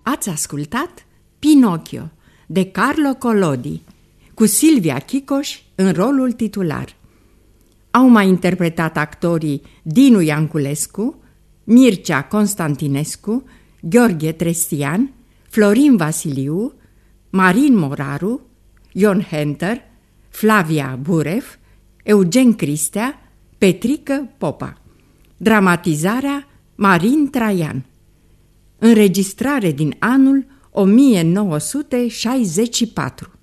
Ați ascultat Pinocchio de Carlo Collodi, cu Silvia Chicoș în rolul titular. Au mai interpretat actorii Dinu Ianculescu, Mircea Constantinescu, Gheorghe Trestian, Florin Vasiliu, Marin Moraru, Ion Henter, Flavia Burev, Eugen Cristea, Petrică Popa. Dramatizarea Marin Traian. Înregistrare din anul 1964.